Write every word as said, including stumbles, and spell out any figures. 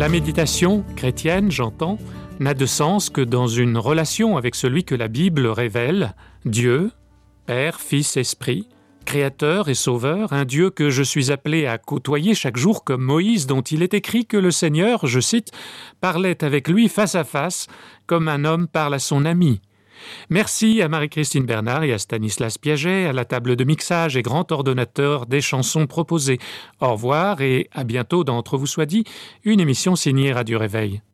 La méditation chrétienne, j'entends, n'a de sens que dans une relation avec celui que la Bible révèle, Dieu, Père, Fils, Esprit, Créateur et Sauveur, un Dieu que je suis appelé à côtoyer chaque jour comme Moïse, dont il est écrit que le Seigneur, je cite, parlait avec lui face à face, comme un homme parle à son ami. Merci à Marie-Christine Bernard et à Stanislas Piaget, à la table de mixage et grand ordonnateur des chansons proposées. Au revoir et à bientôt dans Entre vous soit dit, une émission signée Radio Réveil.